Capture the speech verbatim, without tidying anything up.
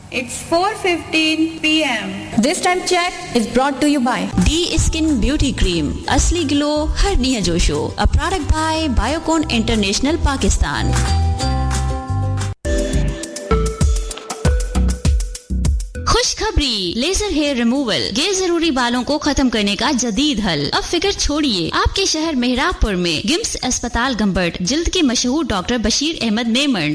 It's four fifteen p m This time check is brought to you by D Skin Beauty Cream. असली glow हर निया जोशो. A product by Biocon International Pakistan. खुशखबरी, laser hair removal गैर जरूरी बालों को खत्म करने का जदीद हल. अब फिक्र छोड़िए, आपके शहर मेहराबपुर में गिम्स अस्पताल गंबर्ट जिल्द के मशहूर डॉक्टर बशीर अहमद मेमन